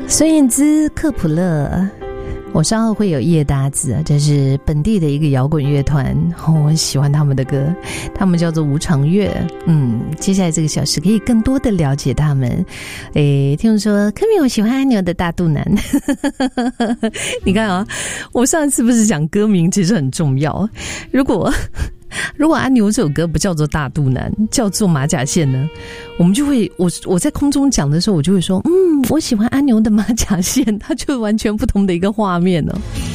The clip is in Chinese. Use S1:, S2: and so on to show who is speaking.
S1: 孙燕姿、克普勒，我稍后会有夜搭子，这是本地的一个摇滚乐团，我很喜欢他们的歌，他们叫做无常乐。接下来这个小时可以更多的了解他们。听说柯明我喜欢阿牛的大肚腩，你看啊，我上次不是讲歌名其实很重要，如果阿牛这首歌不叫做大肚腩，叫做马甲线呢，我们就会我在空中讲的时候，我就会说我喜欢阿牛的马甲线，它就完全不同的一个画面呢。